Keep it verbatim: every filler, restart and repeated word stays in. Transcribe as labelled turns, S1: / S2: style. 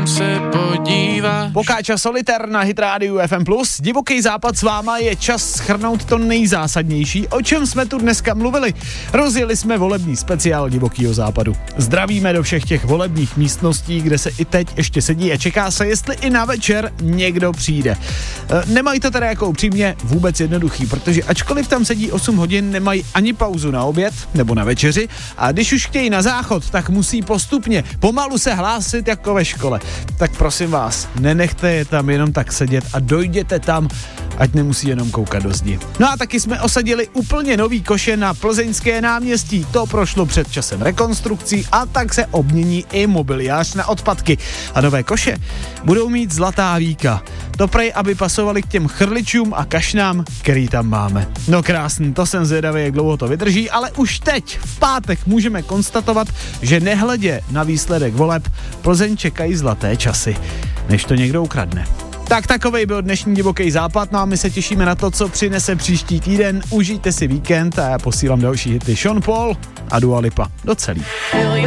S1: kam se podívat.
S2: Pokáča Solitaire na Hit Radio F M plus. Divoký západ s váma, je čas shrnout to nejzásadnější, o čem jsme tu dneska mluvili. Rozjeli jsme volební speciál Divokýho západu. Zdravíme do všech těch volebních místností, kde se i teď ještě sedí a čeká se, jestli i na večer někdo přijde. E, nemají to teda jako upřímně vůbec jednoduchý, protože ačkoliv tam sedí osm hodin, nemají ani pauzu na oběd nebo na večeři a když už chtějí na záchod, tak musí postupně pomalu se hlásit jako ve škole. Tak prosím vás, nenechte je tam jenom tak sedět a dojděte tam, ať nemusí jenom koukat do zdi. No a taky jsme osadili úplně nový koše na Plzeňské náměstí. To prošlo před časem rekonstrukcí a tak se obmění i mobiliář na odpadky. A nové koše budou mít zlatá víka. To prej, aby pasovali k těm chrličům a kašnám, který tam máme. No krásný, to jsem zvědavý, jak dlouho to vydrží, ale už teď, v pátek, můžeme konstatovat, že nehledě na výsledek voleb Plzeň čekají zlaté časy, než to někdo ukradne. Tak takovej byl dnešní Divoký západ, no a my se těšíme na to, co přinese příští týden. Užijte si víkend a já posílám další hity Sean Paul a Dua Lipa do celý.